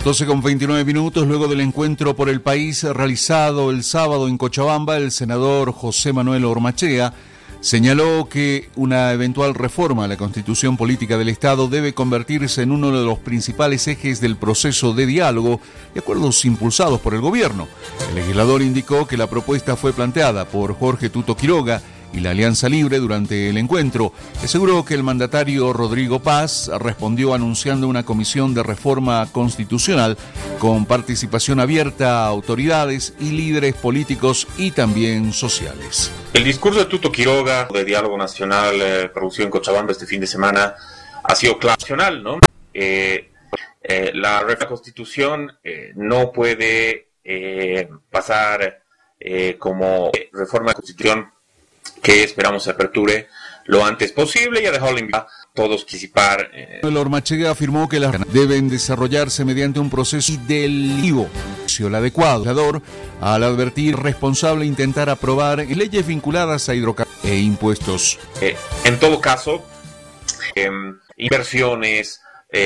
12:29, luego del encuentro por el país realizado el sábado en Cochabamba, el senador José Manuel Ormachea señaló que una eventual reforma a la Constitución Política del Estado debe convertirse en uno de los principales ejes del proceso de diálogo y acuerdos impulsados por el gobierno. El legislador indicó que la propuesta fue planteada por Jorge Tuto Quiroga y la Alianza Libre durante el encuentro. Aseguró que el mandatario Rodrigo Paz respondió anunciando una comisión de reforma constitucional con participación abierta a autoridades y líderes políticos y también sociales. El discurso de Tuto Quiroga de Diálogo Nacional producido en Cochabamba este fin de semana ha sido claro, ¿no? La reforma de la Constitución no puede pasar como reforma de la Constitución que esperamos se aperture lo antes posible y ha dejado la invitación a todos participar. El Ormachea afirmó que las deben desarrollarse mediante un proceso delibero adecuado, al advertir responsable intentar aprobar leyes vinculadas a hidrocarburos e impuestos. En todo caso, inversiones,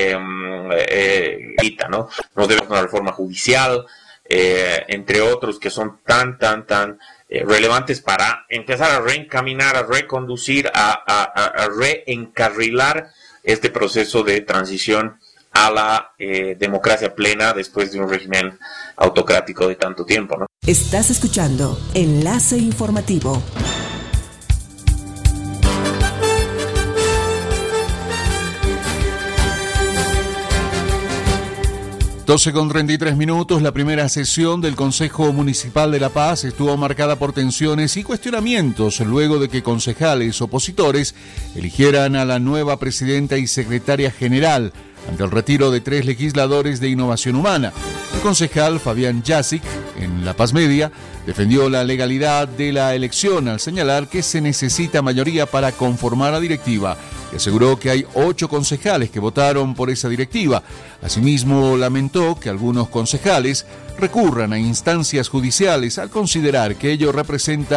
¿no? Nos debe una reforma judicial, entre otros que son tan relevantes para empezar a reencaminar, a reconducir, a reencarrilar este proceso de transición a la democracia plena después de un régimen autocrático de tanto tiempo, ¿no? Estás escuchando Enlace Informativo. Con 33 minutos, la primera sesión del Consejo Municipal de La Paz estuvo marcada por tensiones y cuestionamientos luego de que concejales opositores eligieran a la nueva presidenta y secretaria general ante el retiro de 3 legisladores de Innovación Humana. El concejal Fabián Yasic, en La Paz Media, defendió la legalidad de la elección al señalar que se necesita mayoría para conformar la directiva y aseguró que hay 8 concejales que votaron por esa directiva. Asimismo, lamentó que algunos concejales recurran a instancias judiciales al considerar que ello representa